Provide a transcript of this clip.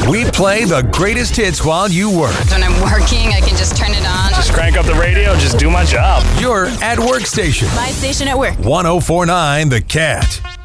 We play the greatest hits while you work. When I'm working, I can just turn it on. Just crank up the radio, just do my job. You're at workstation. My station at work. 1049 The Cat.